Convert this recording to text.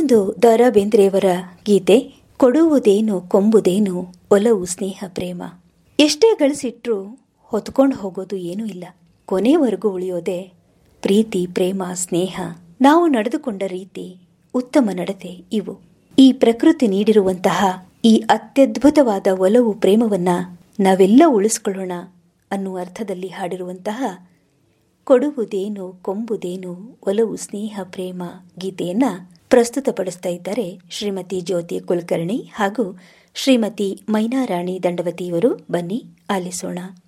ಇನ್ನೊಂದು ದ ರಾ ಬೇಂದ್ರೆಯವರ ಗೀತೆ, ಕೊಡುವುದೇನು ಕೊಂಬುದೇನು ಒಲವು ಸ್ನೇಹ ಪ್ರೇಮ. ಎಷ್ಟೇ ಗಳಿಸಿಟ್ರೂ ಹೊತ್ಕೊಂಡು ಹೋಗೋದು ಏನೂ ಇಲ್ಲ, ಕೊನೆವರೆಗೂ ಉಳಿಯೋದೆ ಪ್ರೀತಿ ಪ್ರೇಮ ಸ್ನೇಹ, ನಾವು ನಡೆದುಕೊಂಡ ರೀತಿ, ಉತ್ತಮ ನಡತೆ. ಇವು ಈ ಪ್ರಕೃತಿ ನೀಡಿರುವಂತಹ ಈ ಅತ್ಯದ್ಭುತವಾದ ಒಲವು ಪ್ರೇಮವನ್ನ ನಾವೆಲ್ಲ ಉಳಿಸ್ಕೊಳ್ಳೋಣ ಅನ್ನುವ ಅರ್ಥದಲ್ಲಿ ಹಾಡಿರುವಂತಹ ಕೊಡುವುದೇನು ಕೊಂಬುದೇನು ಒಲವು ಸ್ನೇಹ ಪ್ರೇಮ ಗೀತೆಯನ್ನ ಪ್ರಸ್ತುತಪಡಿಸ್ತಾ ಇದ್ದಾರೆ ಶ್ರೀಮತಿ ಜ್ಯೋತಿ ಕುಲಕರ್ಣಿ ಹಾಗೂ ಶ್ರೀಮತಿ ಮೈನಾರಾಣಿ ದಂಡವತಿಯವರು. ಬನ್ನಿ ಆಲಿಸೋಣ.